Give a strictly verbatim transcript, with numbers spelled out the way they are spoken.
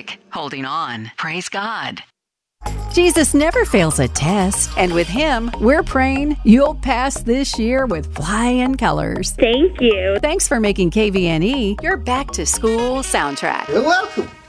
music, holding on. Praise God. Jesus never fails a test, and with Him, we're praying you'll pass this year with flying colors. Thank you. Thanks for making K V N E your back-to-school soundtrack. You're welcome.